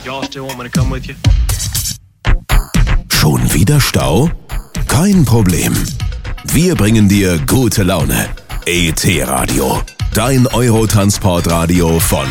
Schon wieder Stau? Kein Problem. Wir bringen dir gute Laune. ET Radio, dein Eurotransportradio von